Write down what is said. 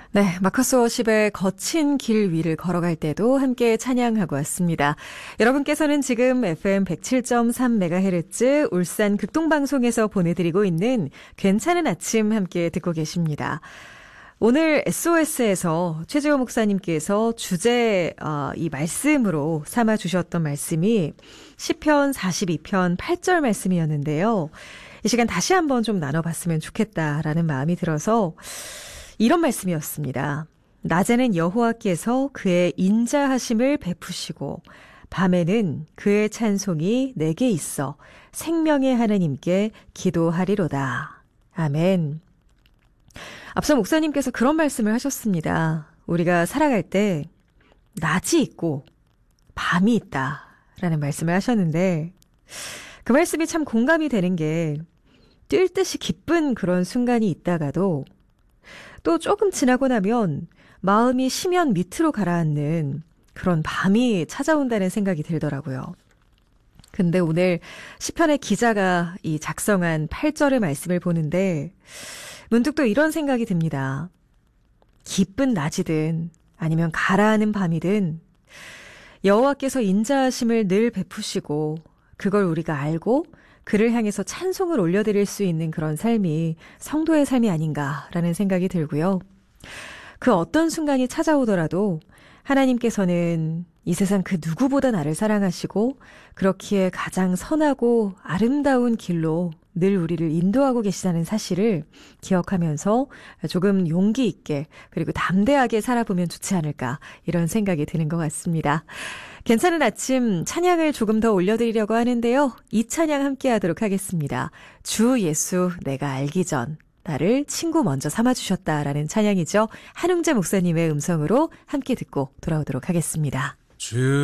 네, 마커스 워십의 거친 길 위를 걸어갈 때도 함께 찬양하고 왔습니다. 여러분께서는 지금 FM 107.3MHz 울산 극동방송에서 보내드리고 있는 괜찮은 아침 함께 듣고 계십니다. 오늘 SOS에서 최재호 목사님께서 주제 이 말씀으로 삼아주셨던 말씀이 시편 42편 8절 말씀이었는데요. 이 시간 다시 한번 좀 나눠봤으면 좋겠다라는 마음이 들어서 이런 말씀이었습니다. 낮에는 여호와께서 그의 인자하심을 베푸시고 밤에는 그의 찬송이 내게 있어 생명의 하느님께 기도하리로다. 아멘. 앞서 목사님께서 그런 말씀을 하셨습니다. 우리가 살아갈 때 낮이 있고 밤이 있다라는 말씀을 하셨는데 그 말씀이 참 공감이 되는 게 뛸 듯이 기쁜 그런 순간이 있다가도 또 조금 지나고 나면 마음이 심연 밑으로 가라앉는 그런 밤이 찾아온다는 생각이 들더라고요. 근데 오늘 시편의 기자가 이 작성한 8절의 말씀을 보는데 문득 또 이런 생각이 듭니다. 기쁜 낮이든 아니면 가라앉는 밤이든 여호와께서 인자하심을 늘 베푸시고 그걸 우리가 알고 그를 향해서 찬송을 올려드릴 수 있는 그런 삶이 성도의 삶이 아닌가라는 생각이 들고요. 그 어떤 순간이 찾아오더라도 하나님께서는 이 세상 그 누구보다 나를 사랑하시고 그렇기에 가장 선하고 아름다운 길로 늘 우리를 인도하고 계시다는 사실을 기억하면서 조금 용기 있게 그리고 담대하게 살아보면 좋지 않을까 이런 생각이 드는 것 같습니다. 괜찮은 아침 찬양을 조금 더 올려드리려고 하는데요. 이 찬양 함께 하도록 하겠습니다. 주 예수 내가 알기 전 나를 친구 먼저 삼아주셨다라는 찬양이죠. 한웅재 목사님의 음성으로 함께 듣고 돌아오도록 하겠습니다.